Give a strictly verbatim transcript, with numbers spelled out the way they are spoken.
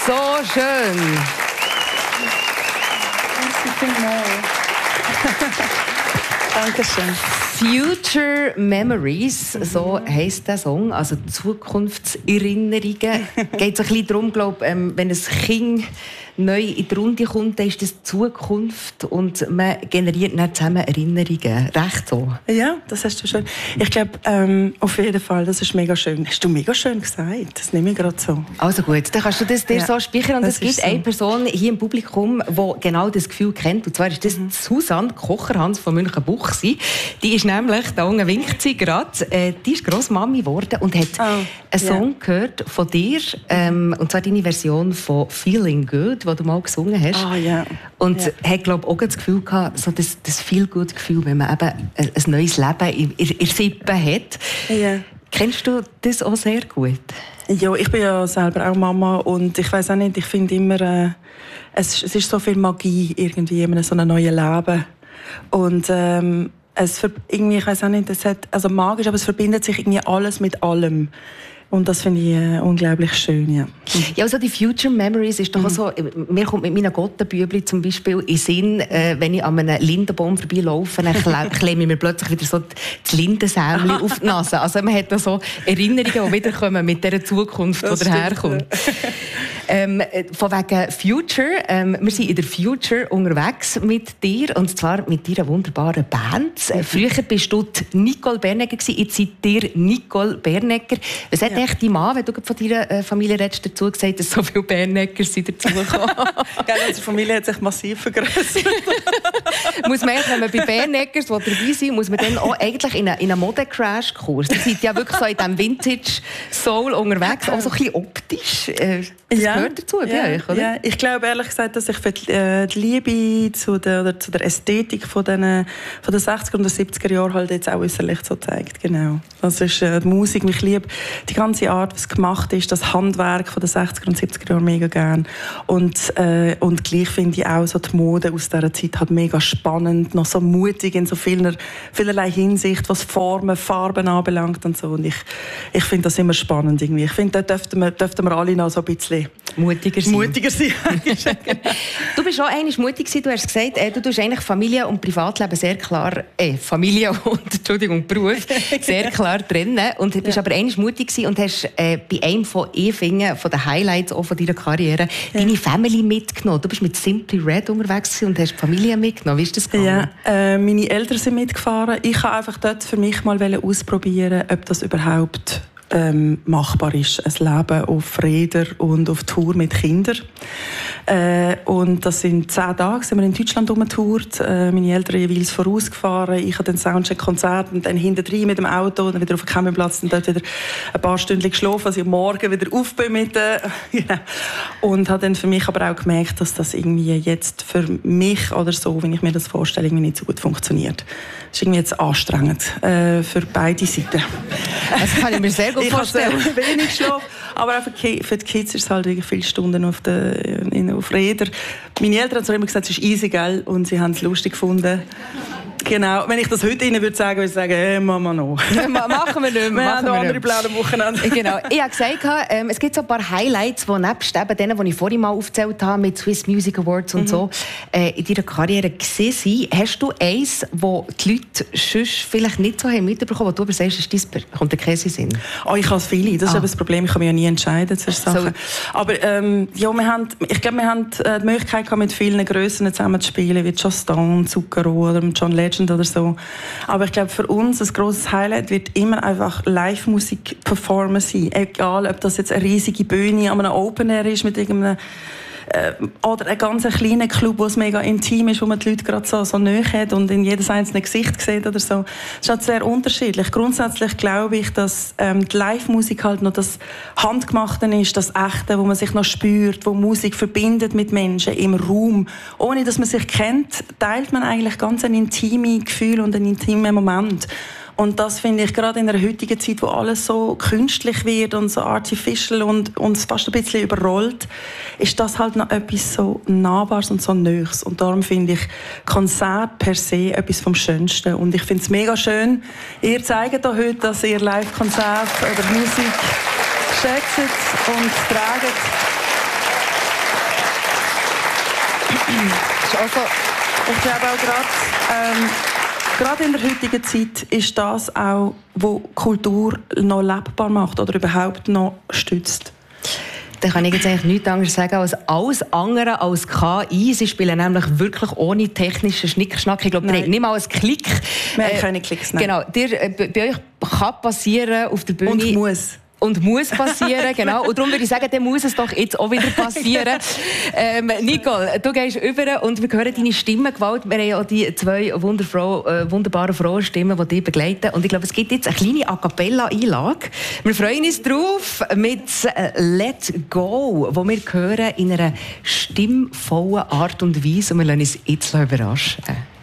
So schön. Merci vielmals. Dankeschön. Future Memories, so heisst der Song, also Zukunftserinnerungen. Geht es ein bisschen darum, glaube ähm, wenn ein Kind neu in die Runde kommt, dann ist das Zukunft und man generiert dann zusammen Erinnerungen. Recht so? Ja, das hast du schön. Ich glaube, ähm, auf jeden Fall, das ist mega schön. Hast du mega schön gesagt, das nehme ich gerade so. Also gut, dann kannst du das dir ja, so speichern. Und es gibt so. eine Person hier im Publikum, die genau das Gefühl kennt. Und zwar ist das mhm. Susanne Kocherhans von Münchenbuchsee. Die ist nämlich, da unten winkt sie gerade, äh, die ist Grossmami geworden und hat oh, einen Song yeah. gehört von dir. Ähm, und zwar deine Version von «Feeling Good», die du mal gesungen hast. Oh, yeah. Und yeah. hat, glaube auch das Gefühl gehabt, so das, das Feel-Good-Gefühl, wenn man eben ein, ein neues Leben in, in, in Sippe hat. Yeah. Kennst du das auch sehr gut? Ja, ich bin ja selber auch Mama und ich weiß auch nicht, ich finde immer, äh, es, es ist so viel Magie irgendwie in so einem neuen Leben. Und ähm, es irgendwie, ich weiß auch nicht, es hat, also magisch, aber es verbindet sich irgendwie alles mit allem. Und das finde ich äh, unglaublich schön, ja. Ja, also die Future Memories ist doch mhm. auch so, mir kommt mit meinen Gottenbübli zum Beispiel in Sinn, äh, wenn ich an einem Lindenbaum vorbeilaufe, dann klemme ich mir plötzlich wieder so das Lindensämli auf die Nase. Also man hat da so Erinnerungen, die wiederkommen mit dieser Zukunft, die daherkommt. Ähm, von wegen Future, ähm, wir sind in der Future unterwegs mit dir, und zwar mit deiner wunderbaren Band. Mhm. Früher bist du Nicole Bernegger gewesen, jetzt seid ihr Nicole Bernegger. Was hat ja. echt dein Mann, wenn du von deiner Familie redest, dazu gesagt, dass so viele Bernegger sind dazugekommen? Gell, unsere Familie hat sich massiv vergrößert. Muss man, wenn man bei Berneggers dabei sind, muss man dann auch eigentlich in einen, einen Mode-Crash-Kurs. Die sind ja wirklich so in diesem Vintage-Soul unterwegs, auch so ein bisschen optisch. Das ja. gehört dazu bei ja. euch, oder? Ja. Ich glaube ehrlich gesagt, dass ich für die, äh, die Liebe zu der, oder zu der Ästhetik von den, von den sechziger und den siebziger Jahren halt jetzt auch äußerlich so zeigt. Genau. Das ist äh, die Musik. Ich liebe die ganze Art, was gemacht ist, das Handwerk von den sechziger und siebziger Jahren mega gern. Und, äh, und gleich finde ich auch so die Mode aus dieser Zeit halt mega spannend, noch so mutig in so vieler, vielerlei Hinsicht, was Formen, Farben anbelangt und so. Und ich, ich finde das immer spannend irgendwie. Ich finde, da dürften wir, dürften wir alle noch so ein bisschen mutiger sein. Mutiger sein. Du bist auch eigentlich mutig gewesen. Du hast gesagt, äh, du tust eigentlich Familie und Privatleben sehr klar, äh, Familie und Entschuldigung, Beruf sehr klar trennen. Und du bist ja. aber eigentlich mutig gewesen und hast äh, bei einem von E-Fingen, von den Highlights auch von deiner Karriere, ja. deine Family mitgenommen. Du bist mit Simply Red unterwegs und hast die Familie mitgenommen. Wie ist das gegangen? Ja, äh, meine Eltern sind mitgefahren. Ich wollte einfach dort für mich mal ausprobieren, ob das überhaupt Ähm, machbar ist, ein Leben auf Rädern und auf Tour mit Kindern. Äh, und das sind zehn Tage, sind wir in Deutschland rumgetourt, äh, meine Eltern jeweils vorausgefahren, ich habe den Soundcheck-Konzert und dann hinterher mit dem Auto und dann wieder auf dem Campingplatz und dort wieder ein paar Stunden geschlafen, als ich am Morgen wieder auf bin mit äh, genau. Und habe dann für mich aber auch gemerkt, dass das irgendwie jetzt für mich oder so, wenn ich mir das vorstelle, irgendwie nicht so gut funktioniert. Das ist irgendwie jetzt anstrengend äh, für beide Seiten. Das kann ich mir sehr gut ich vorstellen. Ich habe wenig Schlaf, aber auch für die Kids ist es halt wirklich viele Stunden auf, den, auf Rädern. Meine Eltern haben immer gesagt, es ist easy, gell? Und sie haben es lustig gefunden. Genau, wenn ich das heute Ihnen würde sagen, würde ich sagen, hey, Mama noch. Machen wir nicht mehr. Wir haben noch andere Pläne am Wochenende. Genau. Ich habe gesagt, ähm, es gibt so ein paar Highlights, die nebst eben denen, die ich vorhin mal aufgezählt habe, mit Swiss Music Awards und mhm. so, äh, in deiner Karriere gesehen sind. Hast du eins, wo die Leute sonst vielleicht nicht so haben mitbekommen, wo du aber sagst, ist das, kommt der Käse Sinn? Oh, ich habe viele. Das ah. ist aber das Problem. Ich kann mich ja nie entscheiden zu Sachen. So. Aber ähm, ja, wir haben, ich glaube, wir haben äh, die Möglichkeit gehabt, mit vielen Grössen zusammen zu spielen, wie Just Stone, Zucchero oder John Legend oder so. Aber ich glaube, für uns ein grosses Highlight wird immer einfach Live-Musik performen sein. Egal, ob das jetzt eine riesige Bühne an einem Open Air ist mit irgendeinem äh, oder ein ganz kleiner Club, wo es mega intim ist, wo man die Leute gerade so, so nahe hat und in jedes einzelne Gesicht sieht oder so. Das ist halt sehr unterschiedlich. Grundsätzlich glaube ich, dass ähm, die Live-Musik halt noch das Handgemachte ist, das Echte, wo man sich noch spürt, wo Musik verbindet mit Menschen im Raum. Ohne dass man sich kennt, teilt man eigentlich ganz ein intimes Gefühl und einen intimen Moment. Und das finde ich gerade in der heutigen Zeit, wo alles so künstlich wird und so artificial und uns fast ein bisschen überrollt, ist das halt noch etwas so Nahbares und so Neues. Und darum finde ich Konzert per se etwas vom Schönsten. Und ich finde es mega schön, ihr zeigt hier heute, dass ihr Live-Konzert oder Musik schätzt und tragt. Also, ich glaube auch gerade, ähm, gerade in der heutigen Zeit ist das auch, was Kultur noch lebbar macht oder überhaupt noch stützt. Da kann ich jetzt eigentlich nichts anderes sagen als alles andere als K I. Sie spielen nämlich wirklich ohne technischen Schnickschnack. Ich glaube, nicht mal einen Klick. Wir haben keine Klicks, nein. Genau, dir, äh, bei euch kann passieren auf der Bühne. Und muss. Und muss passieren, genau. Und darum würde ich sagen, dann muss es doch jetzt auch wieder passieren. ähm, Nicole, du gehst über und wir hören deine Stimmengewalt. Wir haben ja auch die zwei Wunderfrau, äh, wunderbaren Frauenstimmen, die dich begleiten. Und ich glaube, es gibt jetzt eine kleine A-Cappella-Einlage. Wir freuen uns drauf mit «Let Go», wo wir hören in einer stimmvollen Art und Weise. Und wir lassen uns jetzt überraschen.